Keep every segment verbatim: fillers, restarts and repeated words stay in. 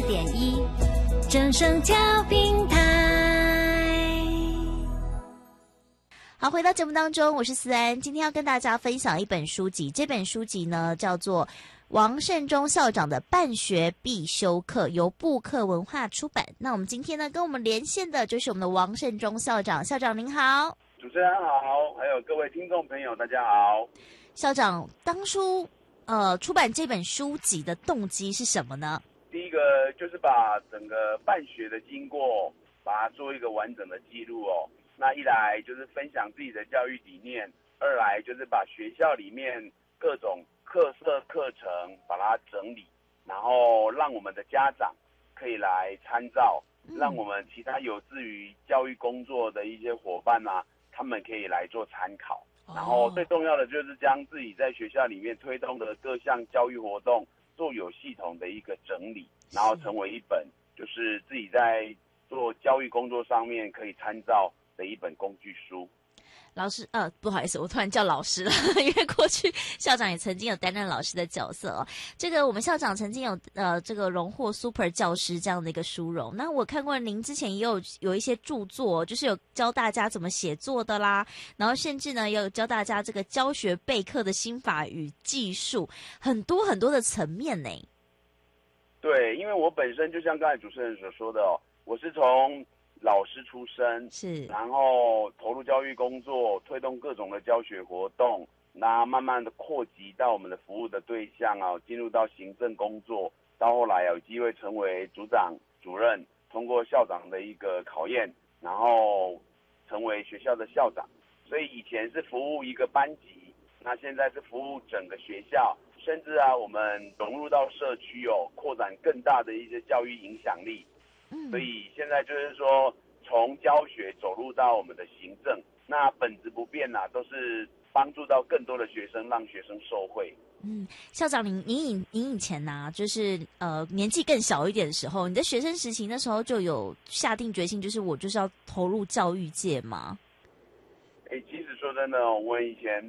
点一，正声调平台。 好，回到节目当中，我是思安，今天要跟大家分享一本书籍，这本书籍呢叫做王胜忠校长的办学必修课，由布克文化出版。那我们今天呢跟我们连线的就是我们的王胜忠校长，校长您好。 主持人好，还有各位听众朋友大家好。 校长，当初呃出版这本书籍的动机是什么呢？ 第一个就是把整个办学的经过把它做一个完整的记录哦。那一来就是分享自己的教育理念，二来就是把学校里面各种课色课程把它整理，然后让我们的家长可以来参照，让我们其他有志于教育工作的一些伙伴啊，他们可以来做参考。然后最重要的就是将自己在学校里面推动的各项教育活动做有系统的一个整理，然后成为一本就是自己在做教育工作上面可以参照的一本工具书。 老师，呃，不好意思，我突然叫老师了，因为过去校长也曾经有担任老师的角色哦。这个我们校长曾经有呃这个荣获 Super 教师这样的一个殊荣。那我看过您之前也有有一些著作，就是有教大家怎么写作的啦，然后甚至呢也有教大家这个教学备课的心法与技术，很多很多的层面呢。 对，因为我本身就像刚才主持人所说的哦，我是从老师出身， 是， 然后投入教育工作，推动各种的教学活动，那慢慢的扩及到我们的服务的对象啊，进入到行政工作，到后来有机会成为组长、主任，通过校长的一个考验，然后成为学校的校长。所以以前是服务一个班级，那现在是服务整个学校，甚至啊，我们融入到社区哦，扩展更大的一些教育影响力。所以现在就是说，从教学走入到我们的行政，那本质不变呐、啊，都是帮助到更多的学生，让学生受惠。 嗯，校长，您您以您以前呐、啊，就是呃年纪更小一点的时候，你在学生时期那时候就有下定决心，就是我就是要投入教育界吗？ 哎，其实说真的，我以前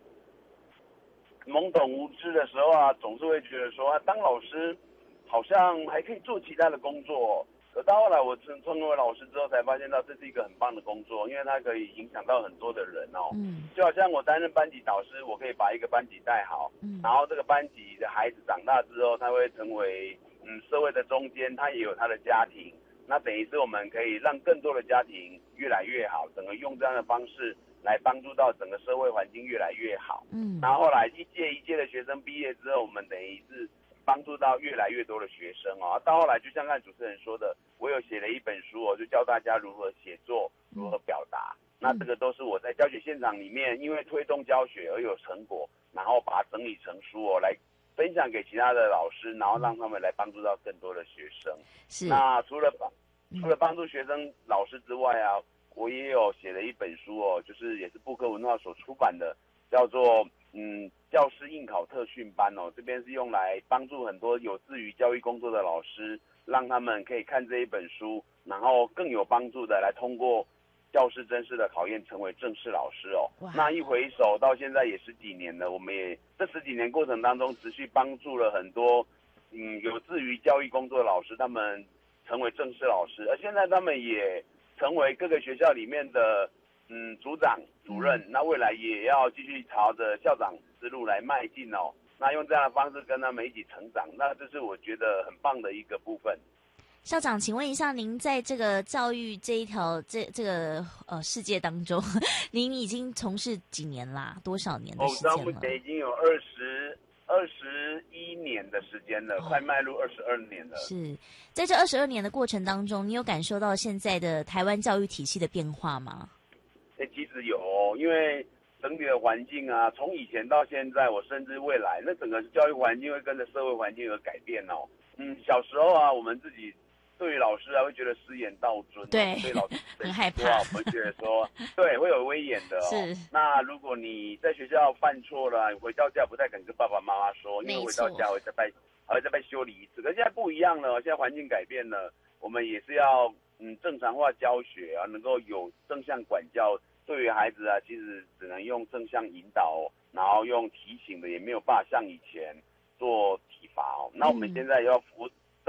懵懂无知的时候啊，总是会觉得说，啊，当老师好像还可以做其他的工作。可到后来我成成为老师之后，才发现到这是一个很棒的工作，因为它可以影响到很多的人哦。嗯，就好像我担任班级导师，我可以把一个班级带好，嗯，然后这个班级的孩子长大之后，他会成为嗯社会的中间，他也有他的家庭，那等于是我们可以让更多的家庭越来越好，整个用这样的方式来帮助到整个社会环境越来越好。嗯，然后后来一届一届的学生毕业之后，我们等于是帮助到越来越多的学生哦，到后来就像刚才主持人说的，我有写了一本书哦，就教大家如何写作，如何表达。那这个都是我在教学现场里面，因为推动教学而有成果，然后把它整理成书哦，来分享给其他的老师，然后让他们来帮助到更多的学生。是。那除了帮除了帮助学生、老师之外啊，我也有写了一本书哦，就是也是布克文化所出版的，叫做嗯。教师应考特训班哦，这边是用来帮助很多有志于教育工作的老师，让他们可以看这一本书，然后更有帮助的来通过教师甄试的考验，成为正式老师哦。那一回首到现在也十几年了，我们也这十几年过程当中，持续帮助了很多嗯有志于教育工作的老师，他们成为正式老师，而现在他们也成为各个学校里面的嗯组长、主任，那未来也要继续朝着校长之路来迈进哦，那用这样的方式跟他们一起成长，那这是我觉得很棒的一个部分。 校长，请问一下，您在这个教育这一条这这个呃世界当中，您已经从事几年啦？多少年的时间了？ 我目前已经有二十二十一年的时间了，哦、快迈入二十二年了。 是在这二十二年的过程当中，你有感受到现在的台湾教育体系的变化吗？ 哎，其实有、哦，因为整体的环境啊，从以前到现在，我甚至未来，那整个教育环境会跟着社会环境而改变哦。嗯，小时候啊，我们自己对于老师啊，会觉得失言道尊、哦， 对， 对老师很害怕， 我们会觉得说，对，会有威严的哦。是。那如果你在学校犯错了，回到家不太敢跟爸爸妈妈说，因为回到家会再被还会再被修理一次。可是现在不一样了，现在环境改变了，我们也是要嗯正常化教学啊，能够有正向管教。对于孩子啊，其实只能用正向引导，然后用提醒的，也没有办法像以前做体罚哦。那我们现在要辅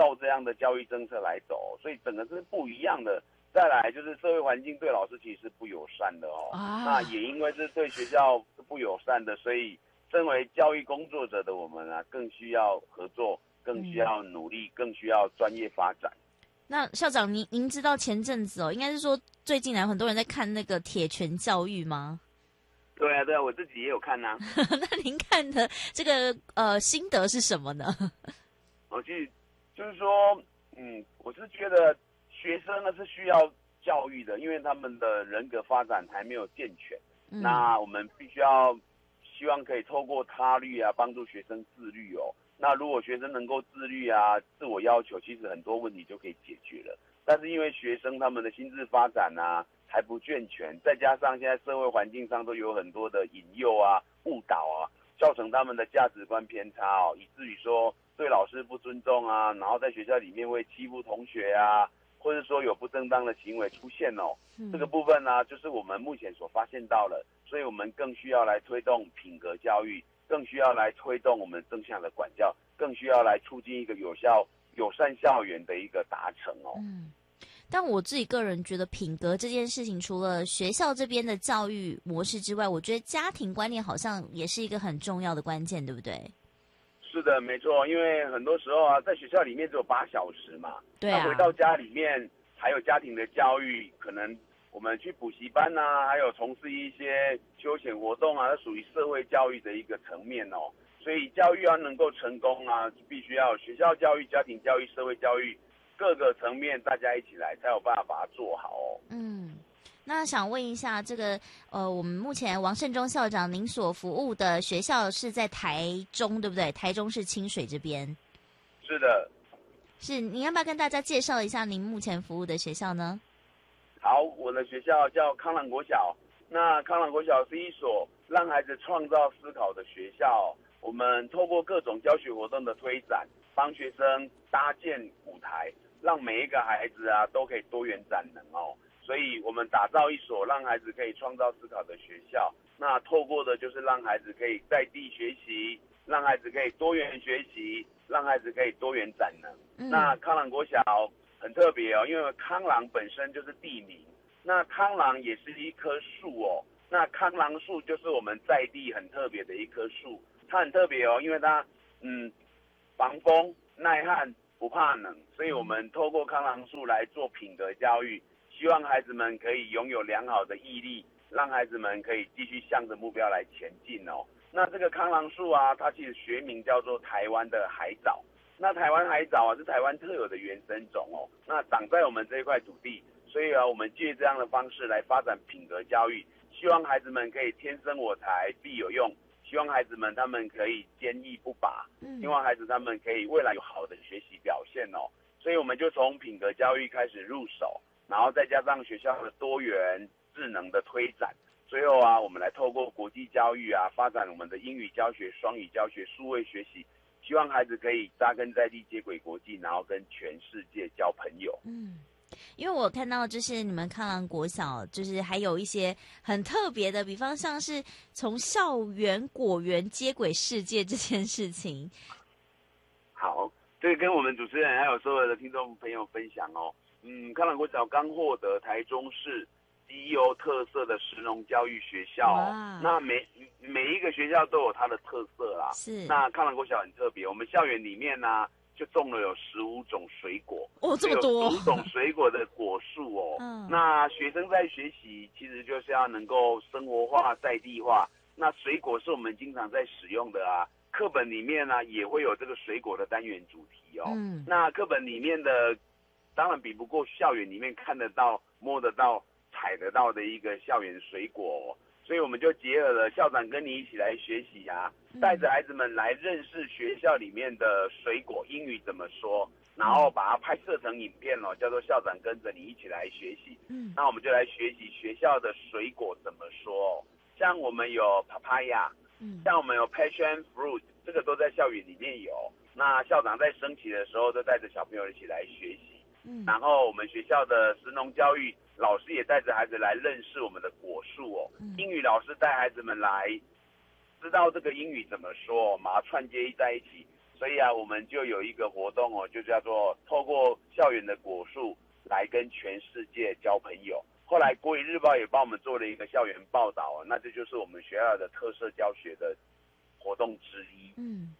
照这样的教育政策来走，所以整个是不一样的。再来就是社会环境对老师其实是不友善的哦，啊、那也因为是对学校不友善的，所以身为教育工作者的我们啊，更需要合作，更需要努力，嗯、更需要专业发展。 那校长，您您知道前阵子哦，应该是说最近来很多人在看那个铁拳教育吗？ 对啊，对啊，我自己也有看呐、啊。 那您看的这个呃心得是什么呢？ 我其实就是说，嗯，我是觉得学生呢是需要教育的，因为他们的人格发展还没有健全。嗯、那我们必须要希望可以透过他律啊，帮助学生自律哦。那如果学生能够自律啊，自我要求，其实很多问题就可以解决了。但是因为学生他们的心智发展啊还不健全，再加上现在社会环境上都有很多的引诱啊、误导啊，造成他们的价值观偏差哦，以至于说对老师不尊重啊，然后在学校里面会欺负同学啊，或者说有不正当的行为出现哦。嗯、这个部分呢、啊，就是我们目前所发现到了，所以我们更需要来推动品格教育。更需要来推动我们正向的管教，更需要来促进一个有效友善校园的一个达成哦。 嗯，但我自己个人觉得品格这件事情，除了学校这边的教育模式之外，我觉得家庭观念好像也是一个很重要的关键，对不对？ 是的，没错，因为很多时候啊，在学校里面只有八小时嘛， 对啊， 那回到家里面还有家庭的教育，可能我们去补习班啊，还有从事一些休闲活动啊，属于社会教育的一个层面哦。所以教育要能够成功啊，必须要学校教育、家庭教育、社会教育各个层面大家一起来，才有办法把它做好哦。 嗯，那想问一下，这个呃，我们目前王胜忠校长，您所服务的学校是在台中，对不对？台中市清水这边。 是的。 是，您要不要跟大家介绍一下您目前服务的学校呢？ 好，我的学校叫康朗国小。那康朗国小是一所让孩子创造思考的学校。我们透过各种教学活动的推展，帮学生搭建舞台，让每一个孩子啊都可以多元展能哦。所以我们打造一所让孩子可以创造思考的学校。那透过的就是让孩子可以在地学习，让孩子可以多元学习，让孩子可以多元展能。嗯、那康朗国小很特别哦，因为康朗本身就是地名，那康朗也是一棵树哦。那康朗树就是我们在地很特别的一棵树，它很特别哦，因为它嗯防风耐旱不怕冷，所以我们透过康朗树来做品格教育，希望孩子们可以拥有良好的毅力，让孩子们可以继续向着目标来前进哦。那这个康朗树啊，它其实学名叫做台湾的海藻。那台湾海藻啊是台湾特有的原生种哦，那长在我们这一块土地，所以啊，我们借这样的方式来发展品格教育，希望孩子们可以天生我材必有用，希望孩子们他们可以坚毅不拔，希望孩子他们可以未来有好的学习表现哦。所以我们就从品格教育开始入手，然后再加上学校的多元智能的推展，最后啊，我们来透过国际教育啊，发展我们的英语教学、双语教学、数位学习。希望孩子可以扎根在地，接轨国际，然后跟全世界交朋友。 嗯，因为我看到就是你们康朗国小，就是还有一些很特别的，比方像是从校园果园接轨世界这件事情。 好，这个跟我们主持人还有所有的听众朋友分享哦。嗯，康朗国小刚获得台中市绩优特色的食农教育学校、哦，那每每一个学校都有它的特色啦。 是， 那康朗国小很特别，我们校园里面呢、啊、就种了有十五种水果， 哦，这么多， 十五种水果的果树哦。嗯，那学生在学习其实就是要能够生活化、在地化。那水果是我们经常在使用的啊，课本里面呢、啊、也会有这个水果的单元主题哦。嗯，那课本里面的当然比不过校园里面看得到、摸得到、采得到的一个校园水果、哦，所以我们就结合了校长跟你一起来学习啊，带着孩子们来认识学校里面的水果英语怎么说，然后把它拍摄成影片哦，叫做校长跟着你一起来学习。嗯，那我们就来学习学校的水果怎么说、哦，像我们有 papaya， 嗯，像我们有 passion fruit， 这个都在校园里面有。那校长在升旗的时候，就带着小朋友一起来学习。嗯，然后我们学校的食农教育老师也带着孩子来认识我们的果树哦。嗯、英语老师带孩子们来知道这个英语怎么说，把它串接在一起。 所以啊，我们就有一个活动哦，就叫做透过校园的果树来跟全世界交朋友。后来国语日报也帮我们做了一个校园报道啊，那这就是我们学校的特色教学的活动之一。 嗯，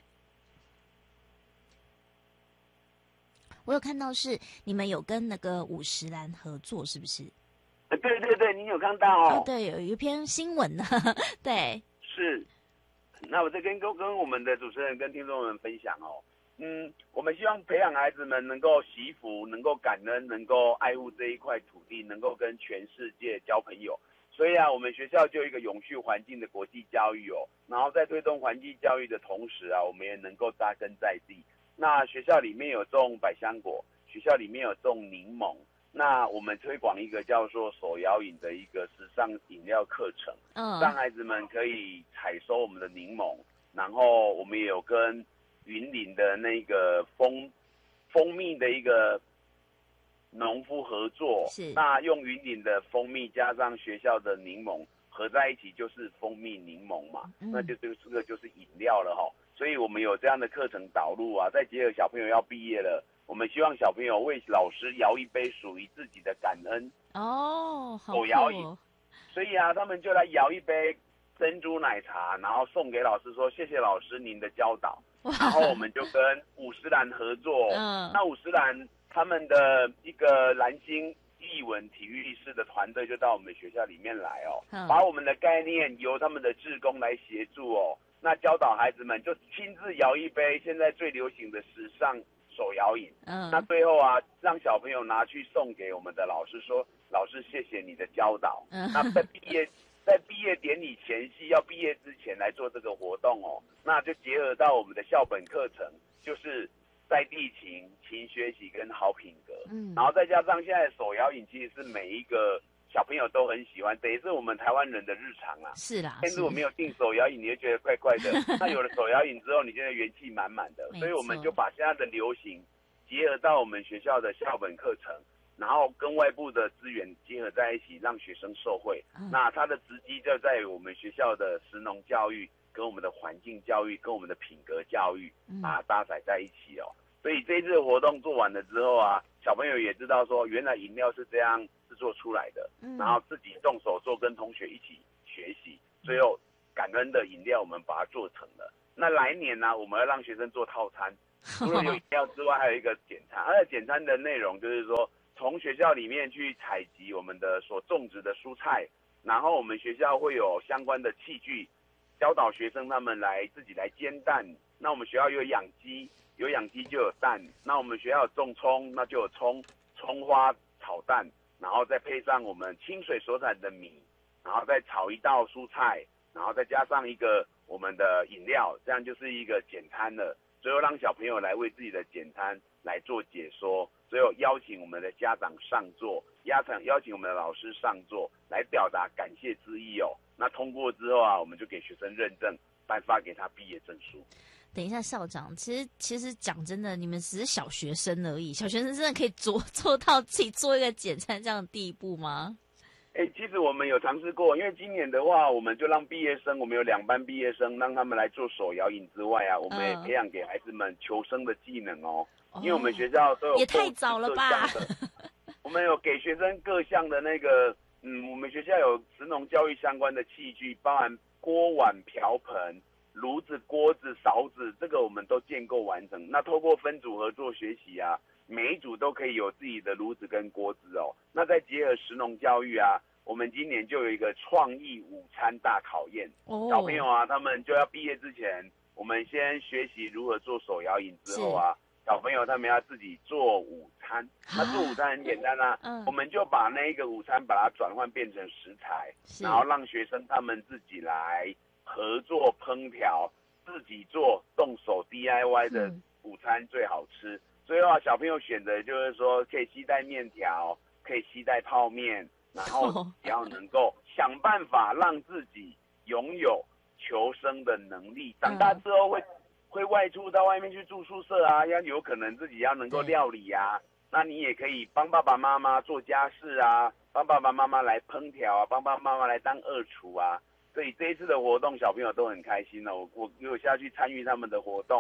我有看到是你们有跟那个五十岚合作，是不是？ 呃，对对对，你有看到哦？ 哦，对，有一篇新闻呢，对， 是。那我再跟跟跟我们的主持人跟听众们分享哦，嗯，我们希望培养孩子们能够惜福，能够感恩，能够爱护这一块土地，能够跟全世界交朋友。所以啊，我们学校就有一个永续环境的国际教育哦，然后在推动环境教育的同时啊，我们也能够扎根在地。那学校里面有种百香果，学校里面有种柠檬。那我们推广一个叫做手摇饮的一个时尚饮料课程， 嗯， 让孩子们可以采收我们的柠檬，然后我们也有跟云林的那个蜂蜂蜜的一个农夫合作， 是， 那用云林的蜂蜜加上学校的柠檬合在一起就是蜂蜜柠檬嘛， 嗯、 那就这个就是饮料了哈。所以我们有这样的课程导入啊，再结合小朋友要毕业了。我们希望小朋友为老师摇一杯属于自己的感恩哦，好手摇饮，所以啊，他们就来摇一杯珍珠奶茶，然后送给老师说谢谢老师您的教导。然后我们就跟五十岚合作，嗯，那五十岚他们的一个蓝星艺文体育室的团队就到我们学校里面来哦，嗯，把我们的概念由他们的志工来协助哦，那教导孩子们就亲自摇一杯现在最流行的时尚手摇饮，嗯，那最后啊，让小朋友拿去送给我们的老师说，老师谢谢你的教导。嗯，那在毕业在毕业典礼前夕，要毕业之前来做这个活动哦，那就结合到我们的校本课程，就是在地勤、勤学习跟好品格，嗯，然后再加上现在手摇饮其实是每一个小朋友都很喜欢，等于是我们台湾人的日常啊。 是啦， 但如果没有订手摇饮，你会觉得怪怪的。那有了手摇饮之后，你觉得元气满满的。所以我们就把现在的流行结合到我们学校的校本课程，然后跟外部的资源结合在一起，让学生受惠。嗯、那它的直击就在于我们学校的食农教育、跟我们的环境教育、跟我们的品格教育，把它搭载在一起哦。所以这一次的活动做完了之后啊，小朋友也知道说，原来饮料是这样制作出来的，嗯、然后自己动手做，跟同学一起学习，最后感恩的饮料我们把它做成了。那来年呢、啊，我们要让学生做套餐，除了有饮料之外，还有一个简餐。而且简餐的内容就是说，从学校里面去采集我们的所种植的蔬菜，然后我们学校会有相关的器具，教导学生他们来自己来煎蛋。那我们学校有养鸡。有养鸡就有蛋，那我们学校有种葱，那就有葱葱花炒蛋，然后再配上我们清水所产的米，然后再炒一道蔬菜，然后再加上一个我们的饮料，这样就是一个简餐了。最后让小朋友来为自己的简餐来做解说，最后邀请我们的家长上座，邀请邀请我们的老师上座，来表达感谢之意哦。那通过之后啊，我们就给学生认证，颁发给他毕业证书。 等一下，校长，其实其实讲真的，你们只是小学生而已，小学生真的可以做做到自己做一个简餐这样的地步吗？ 哎、欸，其实我们有尝试过，因为今年的话，我们就让毕业生，我们有两班毕业生，让他们来做手摇饮之外啊，我们也培养给孩子们求生的技能哦。哦因为我们学校都有也太早了吧？ 我们有给学生各项的那个，嗯，我们学校有食农教育相关的器具，包含锅碗瓢盆。炉子、锅子、勺子，这个我们都建构完成。那透过分组合作学习啊，每一组都可以有自己的炉子跟锅子哦。那再结合食农教育啊，我们今年就有一个创意午餐大考验。哦，小朋友啊，他们就要毕业之前，我们先学习如何做手摇饮之后啊，小朋友他们要自己做午餐。那做午餐很简单啊，嗯、我们就把那一个午餐把它转换变成食材，然后让学生他们自己来。合作烹调，自己做动手 D I Y 的午餐最好吃。嗯、最后啊，小朋友选择就是说，可以携带面条，可以携带泡面，然后只要能够想办法让自己拥有求生的能力。长大之后会、嗯、会外出到外面去住宿舍啊，要有可能自己要能够料理啊。那你也可以帮爸爸妈妈做家事啊，帮爸爸妈妈来烹调啊，帮爸爸妈妈来当二厨啊。所以这一次的活动，小朋友都很开心哦。我我有下去参与他们的活动，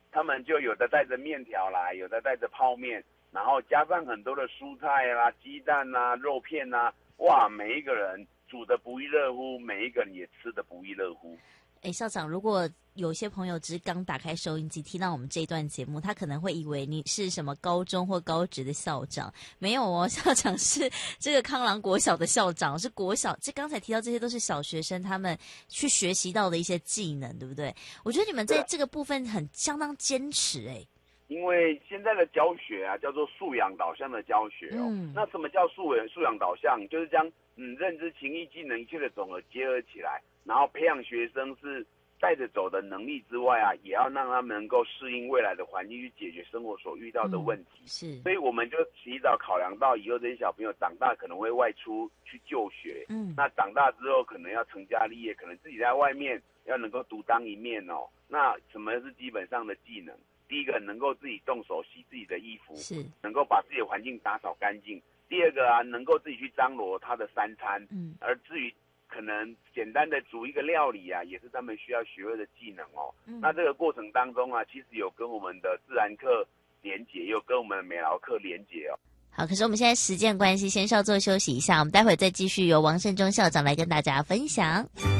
他们就有的带着面条来，有的带着泡面，然后加上很多的蔬菜啦、鸡蛋啦、肉片啦，哇，每一个人煮的不亦乐乎，每一个人也吃的不亦乐乎。 哎，校长，如果有些朋友只是刚打开收音机听到我们这一段节目，他可能会以为你是什么高中或高职的校长。没有哦，校长是这个康郎国小的校长，是国小。这刚才提到这些都是小学生他们去学习到的一些技能，对不对？我觉得你们在这个部分很相当坚持哎。 因为现在的教学啊，叫做素养导向的教学哦。嗯、那什么叫素养素养导向？就是将嗯认知、情意、技能一切的总和结合起来，然后培养学生是带着走的能力之外啊，也要让他们能够适应未来的环境，去解决生活所遇到的问题。 嗯、是， 所以我们就提早考量到以后这些小朋友长大可能会外出去就学，嗯，那长大之后可能要成家立业，可能自己在外面要能够独当一面哦。那什么是基本上的技能？第一个，能够自己动手洗自己的衣服， 是能够把自己的环境打扫干净。第二个啊，能够自己去张罗他的三餐，嗯，而至于可能简单的煮一个料理啊，也是他们需要学会的技能哦。嗯、那这个过程当中啊，其实有跟我们的自然课连结，也有跟我们的美劳课连结哦。 好，可是我们现在时间关系，先稍作休息一下，我们待会再继续由王胜忠校长来跟大家分享。